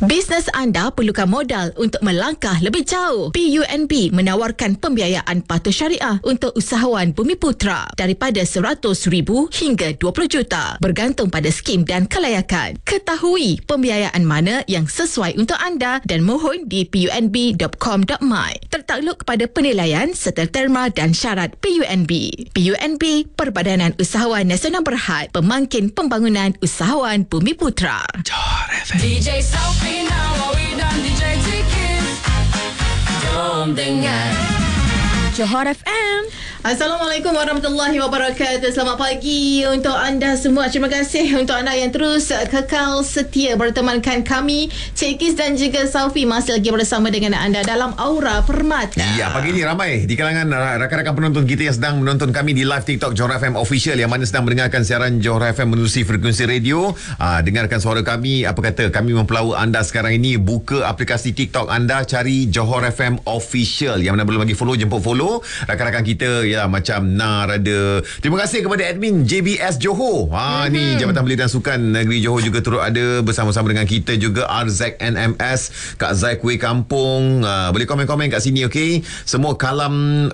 Bisnes anda perlukan modal untuk melangkah lebih jauh. PUNB menawarkan pembiayaan patuh syariah untuk usahawan Bumiputra daripada RM100,000 hingga RM20 juta bergantung pada skim dan kelayakan. Ketahui pembiayaan mana yang sesuai untuk anda dan mohon di punb.com.my. Tertakluk kepada penilaian serta terma dan syarat PUNB. PUNB, Perbadanan Usahawan Nasional Berhad, Pemangkin Pembangunan Usahawan Bumiputra. DJ Sophie now, we done DJ Ticket. Jom dengar Johor FM. Assalamualaikum warahmatullahi wabarakatuh. Selamat pagi untuk anda semua. Terima kasih untuk anda yang terus kekal setia bertemankan kami. Cik Kis dan juga Saufi masih lagi bersama dengan anda dalam Aura Permata. Ya, pagi ni ramai di kalangan rakan-rakan penonton kita yang sedang menonton kami di live TikTok Johor FM Official, yang mana sedang mendengarkan siaran Johor FM menerusi frekuensi radio. Dengarkan suara kami. Apa kata, kami mempelawa anda sekarang ini. Buka aplikasi TikTok anda, cari Johor FM Official. Yang mana belum lagi follow, jemput follow. Rakan-rakan kita ya, macam Nar ada. Terima kasih kepada admin JBS Johor. Ni Jabatan Belia dan Sukan Negeri Johor juga turut ada bersama-sama dengan kita juga. RZ NMS, Kak Zai Kuih Kampung. Boleh komen-komen kat sini, okey. Semua Kalam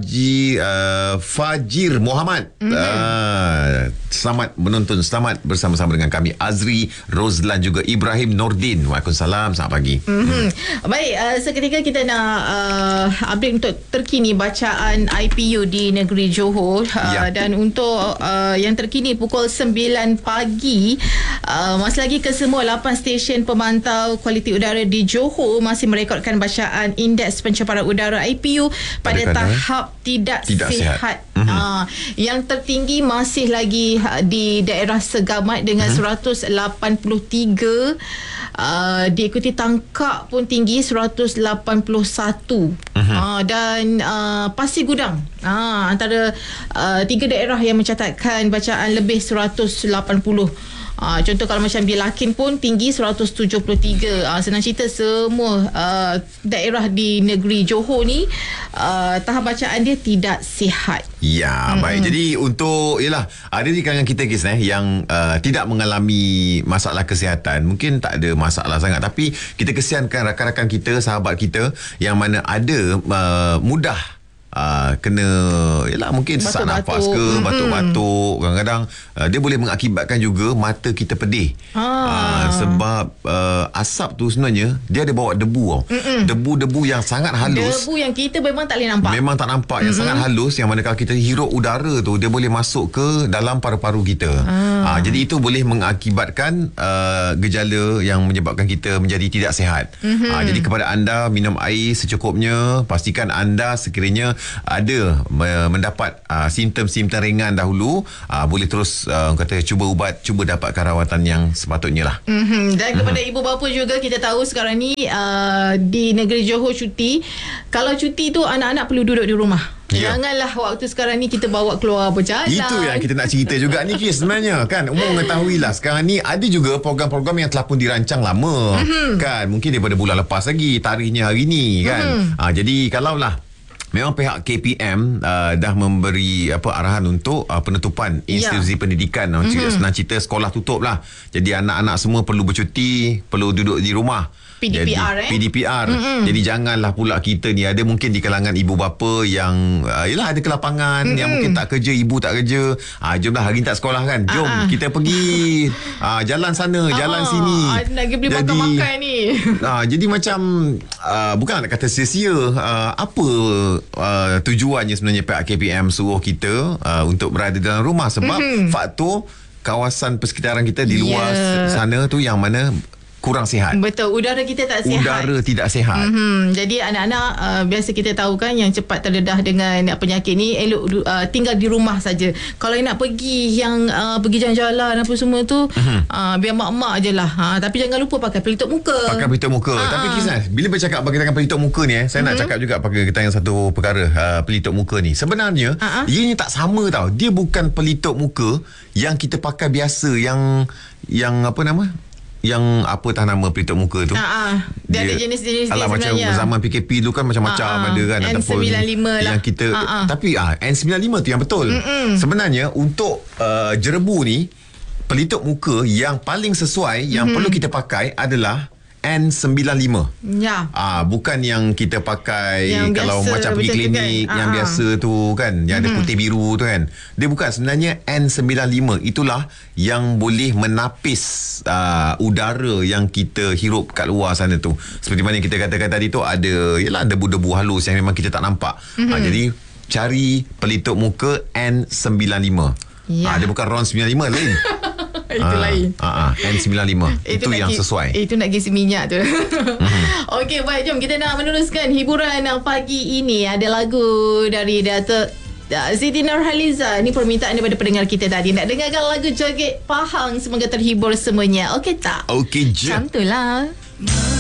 Fajir Muhammad. Selamat menonton, selamat bersama-sama dengan kami. Azri Rozlan juga Ibrahim Nordin. Waalaikumsalam, selamat pagi. Baik, seketika kita nak update untuk terkini bacaan IPU di negeri Johor. Dan untuk yang terkini pukul 9 pagi, masih lagi kesemua 8 stesen pemantau kualiti udara di Johor masih merekodkan bacaan indeks pencemaran udara IPU pada tahap tidak sihat. Yang tertinggi masih lagi di daerah Segamat dengan 183. Diikuti Tangkak pun tinggi 181. Dan Pasir Gudang antara tiga daerah yang mencatatkan bacaan lebih 180. Contoh kalau macam Bilakin pun tinggi 173. Senang cerita semua daerah di negeri Johor ni tahap bacaan dia tidak sihat. Ya, baik. Jadi untuk ada di kalangan kita guys yang tidak mengalami masalah kesihatan, mungkin tak ada masalah sangat, tapi kita kesiankan rakan-rakan kita, sahabat kita yang mana ada mudah kena mungkin sesak nafas ke, batuk-batuk. Kadang-kadang dia boleh mengakibatkan juga mata kita pedih. Sebab asap tu sebenarnya dia ada bawa debu. Debu-debu yang sangat halus. Debu yang kita memang tak boleh nampak. Memang tak nampak. Yang sangat halus, yang mana kalau kita hirup udara tu, dia boleh masuk ke dalam paru-paru kita. Jadi itu boleh mengakibatkan gejala yang menyebabkan kita menjadi tidak sihat. Jadi kepada anda, minum air secukupnya. Pastikan anda sekiranya ada mendapat simptom-simptom ringan dahulu, boleh terus kata cuba ubat, cuba dapatkan rawatan yang sepatutnya lah. Dan kepada ibu bapa juga, kita tahu sekarang ni di negeri Johor cuti. Kalau cuti tu anak-anak perlu duduk di rumah. Janganlah waktu sekarang ni kita bawa keluar berjalan. Itu yang kita nak cerita juga ni Kis, sebenarnya kan. Umum mengetahui lah, sekarang ni ada juga program-program yang telah pun dirancang lama. Kan, mungkin daripada bulan lepas lagi, tarikhnya hari ni kan. Jadi kalaulah memang pihak KPM dah memberi arahan untuk penutupan institusi pendidikan. Senang cerita, sekolah tutup lah. Jadi anak-anak semua perlu bercuti, perlu duduk di rumah. PDPR. PDPR. Jadi janganlah pula kita ni, ada mungkin di kalangan ibu bapa yang ada kelapangan, yang mungkin tak kerja, ibu tak kerja. Jomlah hari ni tak sekolah kan, jom kita pergi jalan sana, jalan sini. Nak pergi beli makan-makan ni. Jadi macam bukan nak kata sia-sia. Apa tujuannya sebenarnya pihak KPM suruh kita untuk berada dalam rumah? Sebab faktor kawasan persekitaran kita di luar sana tu yang mana kurang sihat. Betul, udara kita tak sihat. Udara tidak sihat. Jadi anak-anak biasa kita tahu kan yang cepat terdedah dengan penyakit ni, elok tinggal di rumah saja. Kalau nak pergi yang pergi jalan-jalan apa semua tu, biar mak-mak je lah. Tapi jangan lupa pakai pelitup muka. Pakai pelitup muka. Tapi Kisah, bila bercakap berkaitan pelitup muka ni, saya nak cakap juga berkaitan satu perkara, pelitup muka ni. Sebenarnya ianya tak sama tau. Dia bukan pelitup muka yang kita pakai biasa, yang apa nama? Yang apa nama pelitup muka tu. Dia ada jenis-jenis dia macam sebenarnya. zaman PKP tu kan macam-macam ada kan. N95 lah. Yang kita tapi N95 tu yang betul. Sebenarnya untuk jerebu ni, pelitup muka yang paling sesuai, yang perlu kita pakai adalah N95. Ya. Bukan yang kita pakai yang kalau biasa, macam pergi klinik kan? yang biasa tu kan, yang ada putih biru tu kan. Dia bukan, sebenarnya N95 itulah yang boleh menapis udara yang kita hirup kat luar sana tu. Seperti mana kita katakan tadi tu, ada debu-debu halus yang memang kita tak nampak. Jadi cari pelitup muka N95. Dia bukan RON 95 lain. Itu lain. N95 itu yang sesuai. Itu nak gisi minyak tu. Okey, baik, jom kita nak meneruskan hiburan pagi ini. Ada lagu dari Datuk Siti Nurhaliza. Ini permintaan daripada pendengar kita tadi. Nak dengarkan lagu Joget Pahang. Semoga terhibur semuanya. Okey tak? Okey je. Macam tu lah.